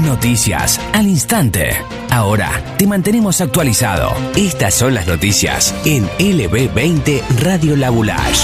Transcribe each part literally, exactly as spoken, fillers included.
Noticias al instante. Ahora te mantenemos actualizado. Estas son las noticias en L B veinte Radio La Boulage.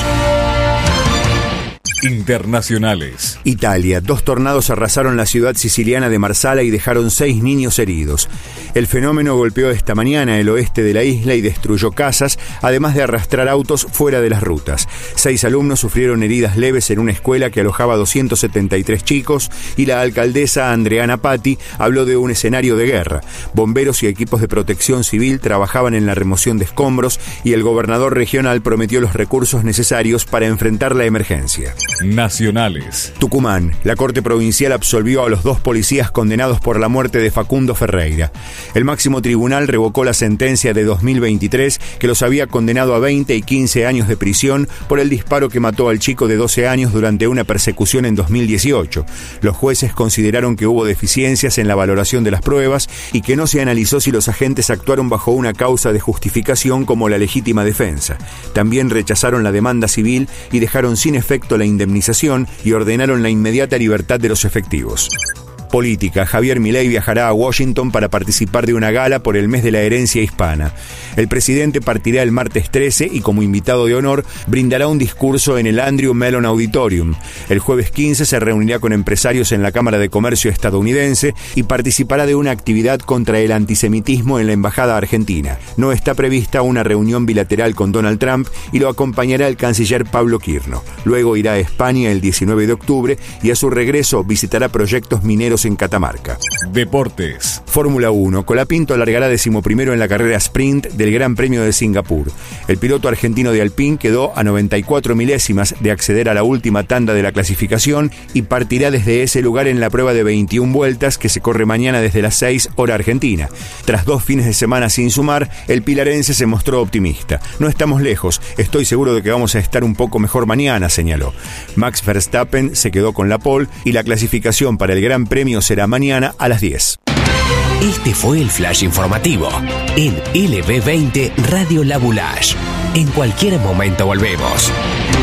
Internacionales. Italia. Dos tornados arrasaron la ciudad siciliana de Marsala y dejaron seis niños heridos. El fenómeno golpeó esta mañana el oeste de la isla y destruyó casas, además de arrastrar autos fuera de las rutas. Seis alumnos sufrieron heridas leves en una escuela que alojaba doscientos setenta y tres chicos y la alcaldesa Andreana Patti habló de un escenario de guerra. Bomberos y equipos de protección civil trabajaban en la remoción de escombros y el gobernador regional prometió los recursos necesarios para enfrentar la emergencia. Nacionales. Tucumán. La Corte Provincial absolvió a los dos policías condenados por la muerte de Facundo Ferreira. El máximo tribunal revocó la sentencia de dos mil veintitrés que los había condenado a veinte y quince años de prisión por el disparo que mató al chico de doce años durante una persecución en dos mil dieciocho. Los jueces consideraron que hubo deficiencias en la valoración de las pruebas y que no se analizó si los agentes actuaron bajo una causa de justificación como la legítima defensa. También rechazaron la demanda civil y dejaron sin efecto la indemnización y ordenaron la inmediata libertad de los efectivos. Política. Javier Milei viajará a Washington para participar de una gala por el mes de la herencia hispana. El presidente partirá el martes trece y como invitado de honor brindará un discurso en el Andrew Mellon Auditorium. El jueves quince se reunirá con empresarios en la Cámara de Comercio estadounidense y participará de una actividad contra el antisemitismo en la Embajada Argentina. No está prevista una reunión bilateral con Donald Trump y lo acompañará el canciller Pablo Quirno. Luego irá a España el diecinueve de octubre y a su regreso visitará proyectos mineros en Catamarca. Deportes. Fórmula uno. Colapinto largará decimoprimero en la carrera sprint del Gran Premio de Singapur. El piloto argentino de Alpine quedó a noventa y cuatro milésimas de acceder a la última tanda de la clasificación y partirá desde ese lugar en la prueba de veintiuna vueltas que se corre mañana desde las seis hora argentina. Tras dos fines de semana sin sumar, el pilarense se mostró optimista. No estamos lejos, estoy seguro de que vamos a estar un poco mejor mañana, señaló. Max Verstappen se quedó con la pole y la clasificación para el Gran Premio será mañana a las diez. Este fue el flash informativo en L B veinte Radio La Boulage. En cualquier momento volvemos.